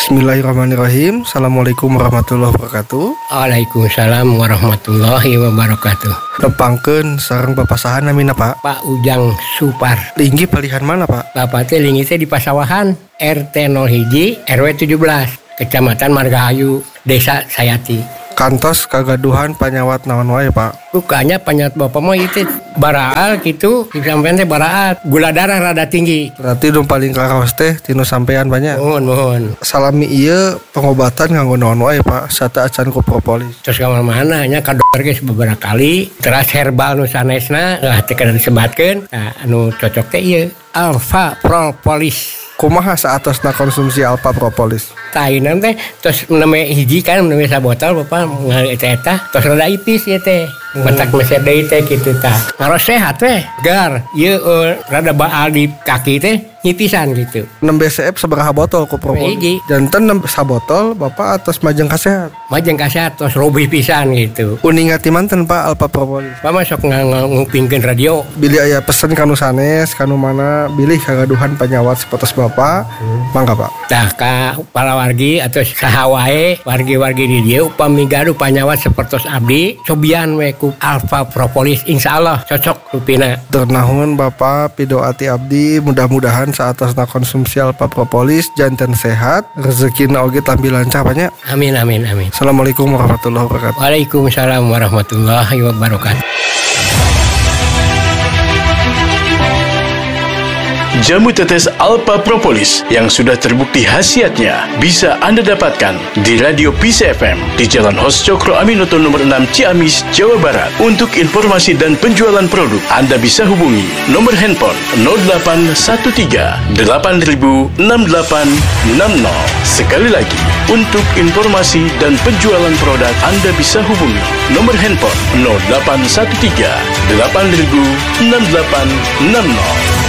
Bismillahirrahmanirrahim. Assalamualaikum warahmatullahi wabarakatuh. Waalaikumsalam warahmatullahi wabarakatuh. Tepangkeun sareng papasahan namina Pak. Pak Ujang Supar. Linggih palihan mana Pak? Bapak teh linggih teh di Pasawahan, RT 01 RW 17, Kecamatan Margahayu, Desa Sayati. Kantos kagaduhan panyawat naon wae Pak? Bukannya panyawat bapak mah itu baraal gitu, sampean teh baraal, gula darah rada tinggi. Berarti nu paling karaos teh tinu sampean banyak. Mohon. Salami ieu pengobatan nganggo naon wae Pak? Sata acan ku propolis. Terus ka mana nya ka dokter geus beberapa kali, teras herbal nu sanesna teh kada disebatkeun. Nah, anu cocok teh ieu Alpha Propolis. Kumaha saatosna konsumsi Alpha Propolis? Tainan teh tos neme hiji kan neme sabotol bapak ngali eta tos rada ipis ieu teh. Mentak meser deui teh kitu tah. Ngaros sehat teh, gar. Ieu rada baal di kaki teh nyipisan gitu. 6 BCF sabaraha botol ku propolis? Hiji. Janten 6 sabotol Bapak atas majeng kasehat. Majeng kasehat tos robih pisan gitu. Uningat manten Pak Alpha Propolis. Pak masuk ngupingkeun radio. Bilih aya pesen kanu sanes kanu mana bilih kagaduhan panyawat sapotos Bapak. Mangga Pak. Tah ka palawargi atau saha wae wargi-wargi di dieu upami gaduh panyawat sapertos abdi cobian we ku Alpha Propolis insyaallah cocok rupina. Ternahun Bapak pidoati abdi mudah-mudahan saatosna konsumsi Alpha Propolis janten sehat rezekina oge tambil lancar banyak. Amin. Assalamualaikum warahmatullahi wabarakatuh. Waalaikumsalam warahmatullahi wabarakatuh. Jamu tetes Alpha Propolis yang sudah terbukti khasiatnya bisa Anda dapatkan di Radio Peace FM di Jalan Hos Cokro Aminoto nomor 6 Ciamis, Jawa Barat. Untuk informasi dan penjualan produk, Anda bisa hubungi nomor handphone 0813 8000 6860. Sekali lagi, untuk informasi dan penjualan produk, Anda bisa hubungi nomor handphone 0813 8000 6860.